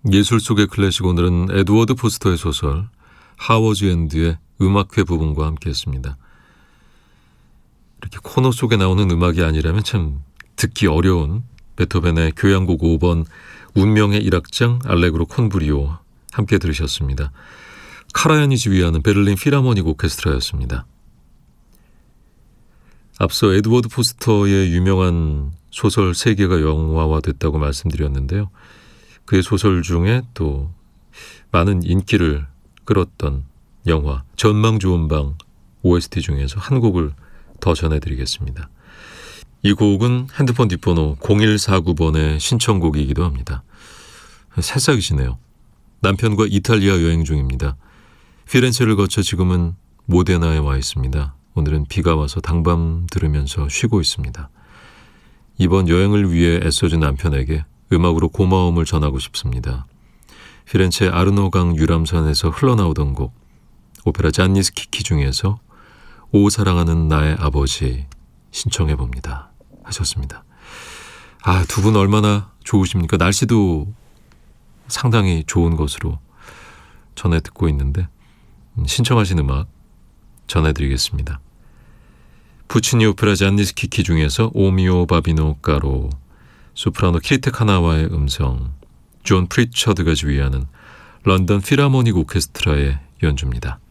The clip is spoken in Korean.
예술 속의 클래식, 오늘은 에드워드 포스터의 소설 하워즈 엔드의 음악회 부분과 함께했습니다. 이렇게 코너 속에 나오는 음악이 아니라면 참 듣기 어려운 베토벤의 교향곡 5번 운명의 일악장 알레그로 콘브리오 함께 들으셨습니다. 카라얀이 지휘하는 베를린 필하모닉 오케스트라였습니다. 앞서 에드워드 포스터의 유명한 소설 3개가 영화화됐다고 말씀드렸는데요. 그의 소설 중에 또 많은 인기를 끌었던 영화 전망 좋은 방 OST 중에서 한 곡을 더 전해드리겠습니다. 이 곡은 핸드폰 뒷번호 0149번의 신청곡이기도 합니다. 새싹이시네요. 남편과 이탈리아 여행 중입니다. 피렌체를 거쳐 지금은 모데나에 와 있습니다. 오늘은 비가 와서 당밤 들으면서 쉬고 있습니다. 이번 여행을 위해 애써준 남편에게 음악으로 고마움을 전하고 싶습니다. 피렌체 아르노강 유람선에서 흘러나오던 곡 오페라 잔니 스키키 중에서 오 사랑하는 나의 아버지 신청해봅니다 하셨습니다. 두 분 얼마나 좋으십니까? 날씨도 상당히 좋은 것으로 전해 듣고 있는데 신청하신 음악 전해드리겠습니다. 푸치니 오페라 잔니 스키키 중에서 오미오 바비노 까로, 소프라노 키리테 카나와의 음성, 존 프리처드가 지휘하는 런던 필하모닉 오케스트라의 연주입니다.